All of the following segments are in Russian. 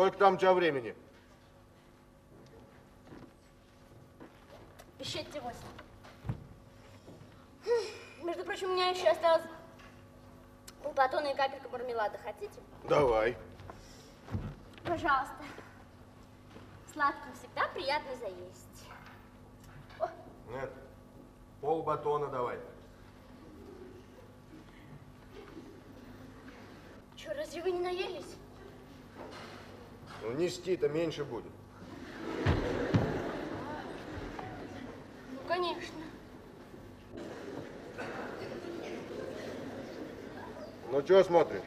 Сколько там у тебя времени? Ищите 8. Между прочим, у меня еще осталось батона и капелька мармелада. Хотите? Давай. Пожалуйста. Сладким всегда приятно заесть. О. Нет, полбатона давай. Че, разве вы не наелись? Ну, нести-то меньше будет. Ну, конечно. Ну, чего смотришь?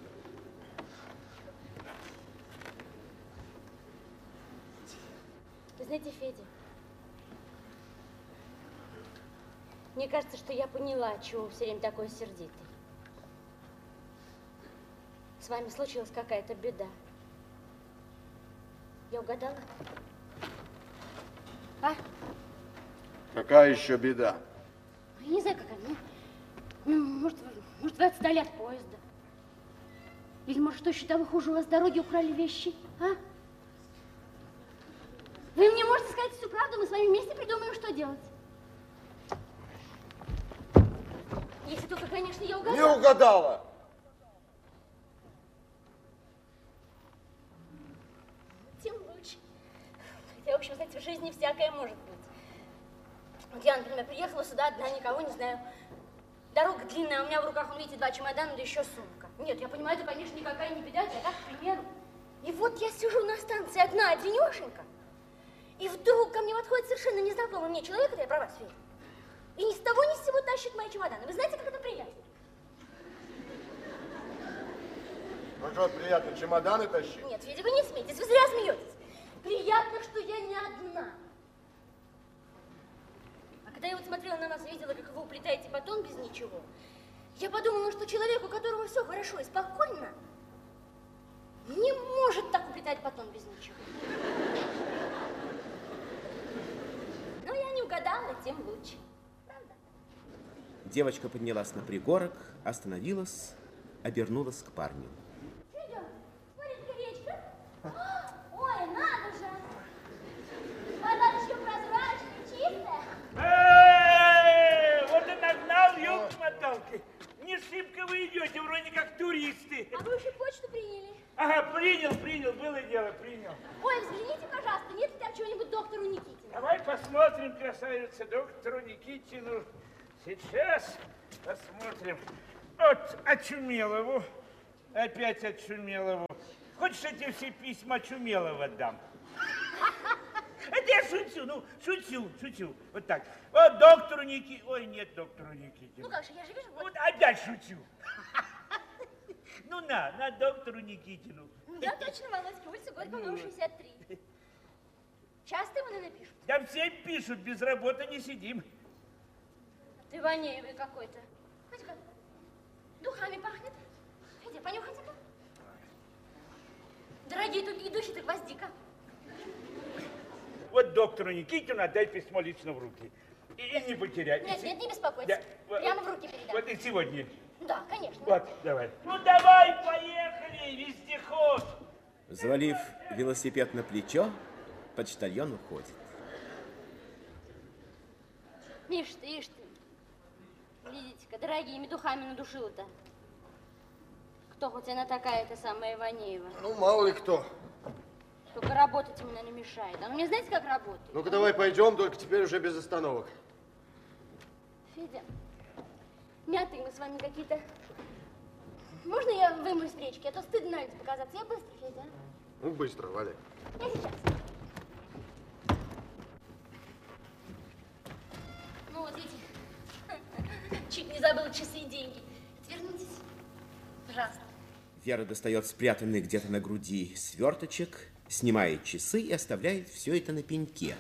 Вы знаете, Федя, мне кажется, что я поняла, чего вы все время такой сердитый. С вами случилась какая-то беда. Я угадала? А? Какая еще беда? Я не знаю, какая. Может, вы отстали от поезда? Или, может, что еще того хуже, у вас с дороги украли вещи? А? Вы мне можете сказать всю правду, мы с вами вместе придумаем, что делать. Если только, конечно, я угадала. Не угадала! Тем лучше. Хотя, в общем, знаете, в жизни всякое может быть. Вот я, например, приехала сюда одна, никого не знаю. Дорога длинная, у меня в руках, видите, 2 чемодана, да еще сумка. Нет, я понимаю, это, конечно, никакая не беда, я так, к примеру. И вот я сижу на станции одна, одинешенька. И вдруг ко мне подходит совершенно незнакомый мне человек, это я про вас, Федя. И ни с того ни с сего тащит мои чемоданы. Вы знаете, как это приятно? Ну что, приятно, чемоданы тащить? Нет, Федя, вы не смейтесь, вы зря смеетесь. Приятно, что я не одна. А когда я вот смотрела на вас и видела, как вы уплетаете батон без ничего, я подумала, что человек, у которого все хорошо и спокойно, не может так уплетать батон без ничего. Но я не угадала, тем лучше. Правда? Девочка поднялась на пригорок, остановилась, обернулась к парню. Федя, смотрите-ка, речка. Ой, надо же. Вода еще прозрачная, чистая. Вот и нагнал, елки-моталки. Не шибко вы идете, вроде как туристы. А вы уже почту приняли? Ага, принял, было дело, принял. Ой, взгляните, пожалуйста, нет ли там чего-нибудь доктору Никитину? Давай посмотрим, красавица, доктору Никитину. Сейчас посмотрим. Вот Очумелову. Опять Очумелову. Хочешь, я тебе все письма Очумелова дам? Это я шучу, ну, шучу. Вот так. Вот доктору Никитину. Ой, нет доктору Никитину. Ну как же, я же вижу. Вот опять шучу. Ну, на доктору Никитину. Да, точно, Володька, улица Горького, 63. Часто ему, наверное, пишут? Да все пишут, без работы не сидим. Ты вонеевый какой-то. Смотри-ка, духами пахнет. Федя, понюхайте-ка. Дорогие тут идущие-то гвоздика. Вот доктору Никитину отдай письмо лично в руки. И не потеряй. Нет, не беспокойтесь. Да, Прямо в руки передам. Вот и сегодня. Да, конечно. Вот, давай. Ну, давай, поехали, вездеход. Завалив велосипед на плечо, почтальон уходит. Ишь ты. Видите-ка, дорогими духами надушила-то. Кто хоть она такая, эта самая Иванеева? Ну, мало ли кто. Только работать ему, наверное, мешает. А ну мне знаете, как работать? Ну-ка, давай пойдем, только теперь уже без остановок. Федя, мятые мы с вами какие-то. Можно я вымоюсь в речке? А то стыдно на людях показаться. Я быстро, Федя. Ну, быстро, валяй. Я сейчас. Ну вот видите, чуть не забыла часы и деньги. Отвернитесь, пожалуйста. Вера достает спрятанный где-то на груди сверточек, снимает часы и оставляет все это на пеньке.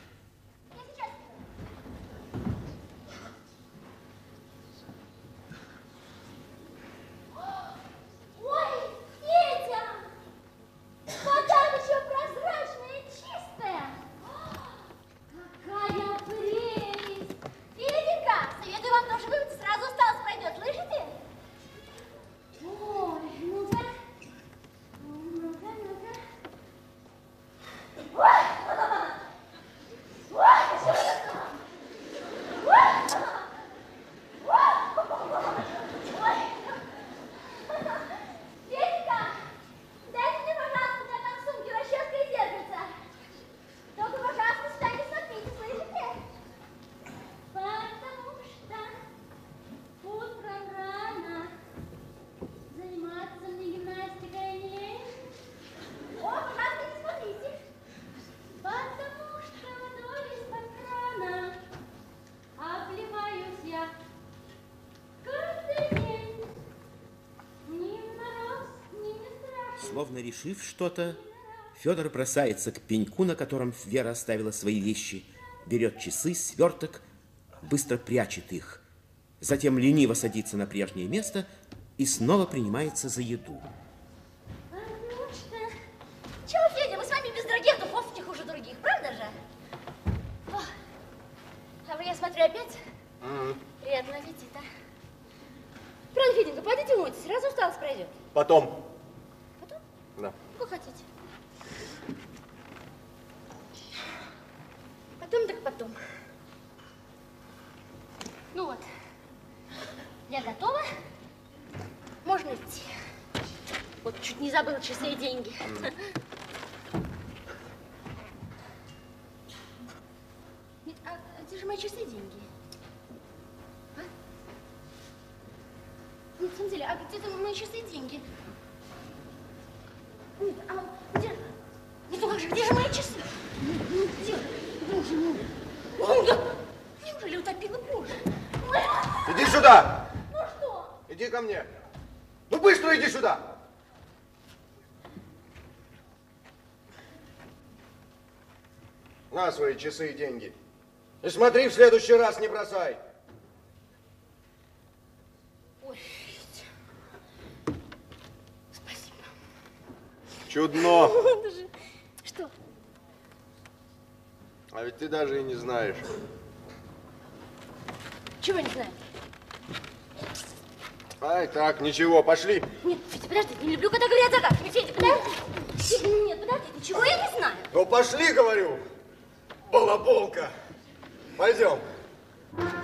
Словно решив что-то, Федор бросается к пеньку, на котором Вера оставила свои вещи, берет часы, сверток, быстро прячет их. Затем лениво садится на прежнее место и снова принимается за еду. Чего, Федя, мы с вами без дорогих духов не хуже других, правда же? О, а вы, я смотрю, опять? Приятного аппетита. Правда, Феденька, пойдите умойтесь, сразу усталость пройдет. Потом. Потом? Да. Как хотите. Потом так потом. Ну вот, я готова. Можно идти. Вот чуть не забыла часы и деньги. Нет, а где же мои часы и деньги? А? Нет, в самом деле, а где-то мои часы и деньги? Нет, а где? Нет, ну как же, где же мои часы? Нет, где? Боже мой. Да. Неужели утопила, боже? Иди сюда! Ну что? Иди ко мне. Ну быстро иди сюда! На свои часы и деньги. И смотри, в следующий раз не бросай. Ой, спасибо. Чудно. Даже... Что? А ведь ты даже и не знаешь. Чего не знаю? Ай, так, ничего, пошли. Нет, Федя, подожди, не люблю, когда говорят загадками. Федя, подожди. Федя, нет, подожди, ничего я не знаю. Ну пошли, говорю. Балаболка. Пойдем.